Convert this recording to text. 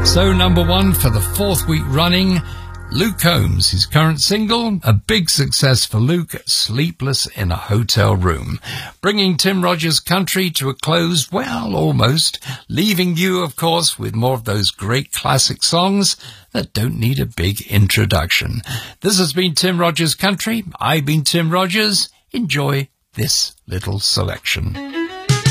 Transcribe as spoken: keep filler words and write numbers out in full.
So number one for the fourth week running, Luke Combs, his current single, a big success for Luke, Sleepless in a Hotel Room. Bringing Tim Rogers Country to a close, well, almost, leaving you, of course, with more of those great classic songs that don't need a big introduction. This has been Tim Rogers Country. I've been Tim Rogers. Enjoy this little selection.